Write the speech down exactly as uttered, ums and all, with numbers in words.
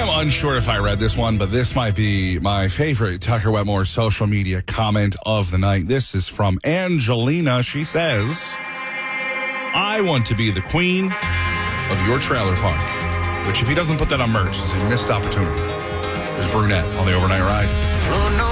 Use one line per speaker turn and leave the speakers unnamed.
am unsure if I read this one, but this might be my favorite Tucker Wetmore social media comment of the night. This is from Angelina. She says, I want to be the queen of your trailer park. Which, if he doesn't put that on merch, is a missed opportunity. There's Brunette on the overnight ride.
Oh, no.